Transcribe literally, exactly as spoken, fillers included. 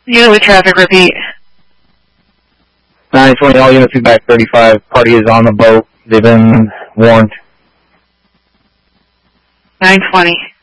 Unit with traffic, repeat. nine twenty, all units feedback thirty-five. Party is on the boat. They've been warned. nine twenty.